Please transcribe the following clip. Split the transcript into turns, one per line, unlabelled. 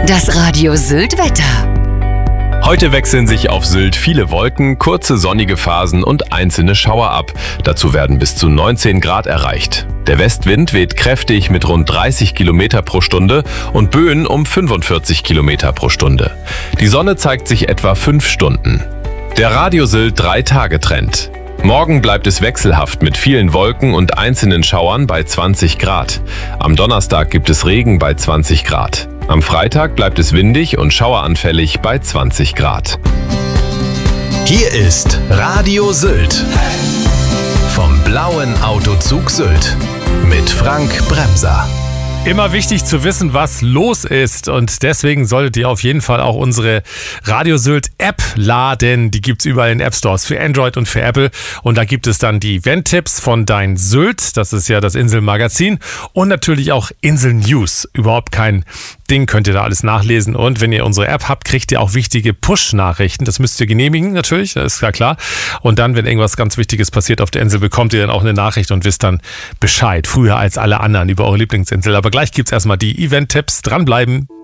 Das Radio Sylt Wetter.
Heute wechseln sich auf Sylt viele Wolken, kurze sonnige Phasen und einzelne Schauer ab. Dazu werden bis zu 19 Grad erreicht. Der Westwind weht kräftig mit rund 30 Kilometer pro Stunde und Böen um 45 Kilometer pro Stunde. Die Sonne zeigt sich etwa 5 Stunden. Der Radio Sylt 3-Tage-Trend. Morgen bleibt es wechselhaft mit vielen Wolken und einzelnen Schauern bei 20 Grad. Am Donnerstag gibt es Regen bei 20 Grad. Am Freitag bleibt es windig und schaueranfällig bei 20 Grad.
Hier ist Radio Sylt. Vom blauen Autozug Sylt. Mit Frank Bremser.
Immer wichtig zu wissen, was los ist, und deswegen solltet ihr auf jeden Fall auch unsere Radio Sylt App laden. Die gibt's überall in App Stores für Android und für Apple, und da gibt es dann die Event-Tipps von Dein Sylt, das ist ja das Inselmagazin, und natürlich auch Insel News. Überhaupt kein Ding, könnt ihr da alles nachlesen, und wenn ihr unsere App habt, kriegt ihr auch wichtige Push-Nachrichten. Das müsst ihr genehmigen natürlich, das ist ja klar, und dann, wenn irgendwas ganz Wichtiges passiert auf der Insel, bekommt ihr dann auch eine Nachricht und wisst dann Bescheid, früher als alle anderen über eure Lieblingsinsel. Aber gleich gibt's erstmal die Event-Tipps. Dranbleiben.